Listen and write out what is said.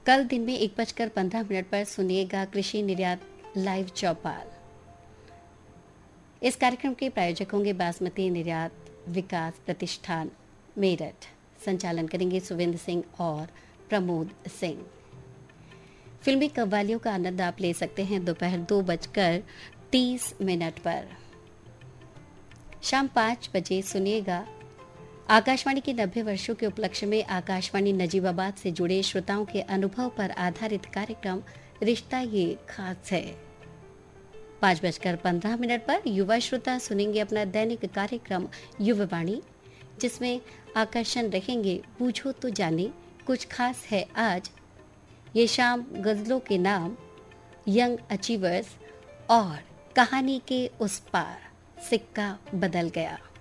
कल दिन में 1:15 पर सुनिएगा कृषि निर्यात लाइव चौपाल। इस कार्यक्रम के प्रायोजक होंगे बासमती निर्यात विकास प्रतिष्ठान मेरठ। संचालन करेंगे सुविंद्र सिंह और प्रमोद सिंह। फिल्मी कव्वालियों का आनंद आप ले सकते हैं दोपहर 2:30 पर। शाम 5 बजे सुनिएगा आकाशवाणी के 90 वर्षों के उपलक्ष्य में आकाशवाणी नजीबाबाद से जुड़े श्रोताओं के अनुभव पर आधारित कार्यक्रम रिश्ता ये खास है। 5:15 पर युवा श्रोता सुनेंगे अपना दैनिक कार्यक्रम युववाणी, जिसमें आकर्षण रहेंगे बूझो तो जाने कुछ खास है आज। ये शाम गजलों के नाम, यंग अचीवर्स और कहानी के उस पार, सिक्का बदल गया।